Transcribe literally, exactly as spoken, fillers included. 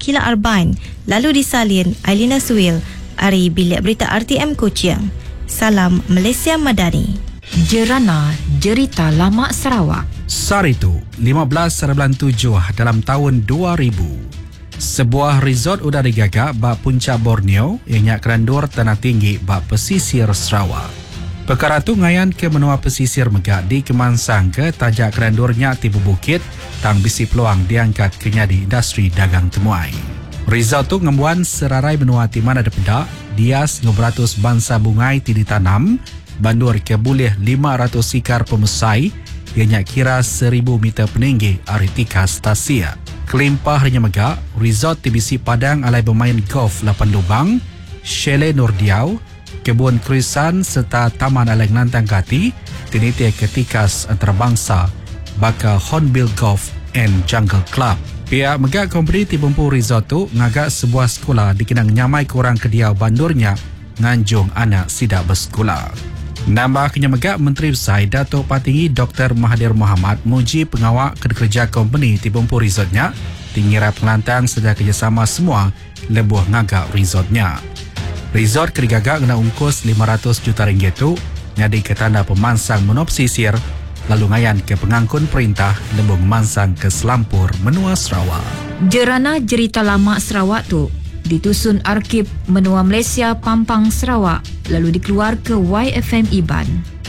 Kila Arbain, lalu disalin Ailina Suil, Ari Bilik Berita R T M Kuching. Salam Malaysia Madani. Jerana Jerita Lama Sarawak. Saritu, lima belas bulan tujuh dalam tahun dua ribu. Sebuah resort udara digagak bak puncak Borneo yang nyak kerandur tanah tinggi bak pesisir Sarawak. Perkara tu ngayan ke menua pesisir megak di Kemansang ke tajak kerandurnya tibu bukit tang bisi peluang diangkat ke nyadi industri dagang temuai. Resort tu ngembuan serarai benua ti mana ada pedak, dias lima ratus bangsa bungai ti ditanam, bandur ke boleh lima ratus ikar pemesai yang nyak kira seribu meter peninggi aritika stasia. Kelimpah hanya megak, resort ti bisi padang alai bermain golf lapan lubang, chalet Nordiau, kebun krisan serta taman alai nantang kati, tiniti ketikas antarabangsa baka Hornbill Golf and Jungle Club. Pihak megak company ti bumpu resort tu ngagak sebuah sekolah dikenang nyamai kurang kediau bandurnya nganjung anak sidak bersekolah. Nambah kenya megak Menteri Besar Datuk Patinggi Doktor Mahathir Mohamad muji pengawak kerja company ti bumpu resortnya tingira pengelantang sedang kerjasama semua lebuh ngagak resortnya. Resort kerigagak kena ungkus lima ratus juta ringgit tu nyadi ke tanda pemansang menua pesisir lalu ngayan ke pengangkun perintah lembung mansang ke Selampur menua Sarawak. Jerana Jerita Lama Sarawak tu ditusun Arkib Menua Malaysia Pampang Sarawak lalu dikeluar ke Y F M Iban.